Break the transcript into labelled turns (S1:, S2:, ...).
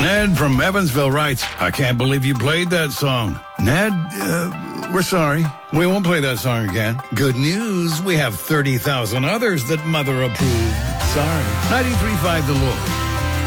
S1: Ned from Evansville writes, I can't believe you played that song. Ned, we're sorry. We won't play that song again. Good news, we have 30,000 others that Mother approved. Sorry. 93.5 The Lord.